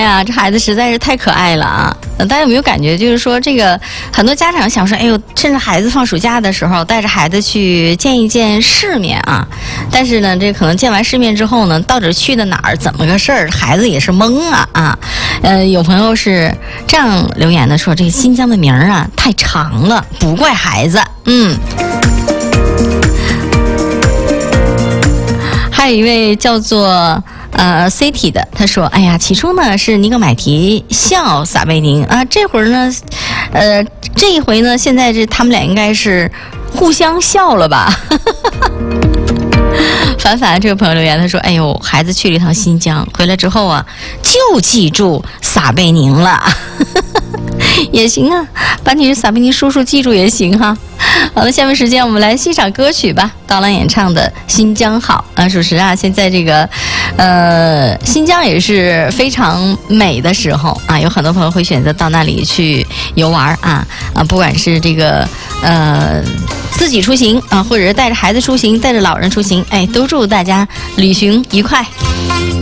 呀，这孩子实在是太可爱了啊！大家有没有感觉，就是说这个很多家长想说，哎呦，趁着孩子放暑假的时候，带着孩子去见一见世面啊。但是呢，这可能见完世面之后呢，到底去的哪儿，怎么个事儿，孩子也是懵啊。有朋友是这样留言的，说这个新疆的名儿啊太长了，不怪孩子。还有一位叫做City 的，他说：“哎呀，起初呢是尼格买提笑撒贝宁啊，这会儿呢，这一回呢，现在他们俩应该是互相笑了吧？”凡凡这个朋友留言，他说：“哎呦，孩子去了一趟新疆，回来之后啊，就记住撒贝宁了，也行啊，把你是撒贝宁叔叔记住也行哈。”好了，下面时间我们来欣赏歌曲吧。刀郎演唱的《新疆好》啊，属实啊，现在这个新疆也是非常美的时候啊，有很多朋友会选择到那里去游玩啊，不管是这个自己出行啊，或者是带着孩子出行，带着老人出行，哎，都祝大家旅行愉快。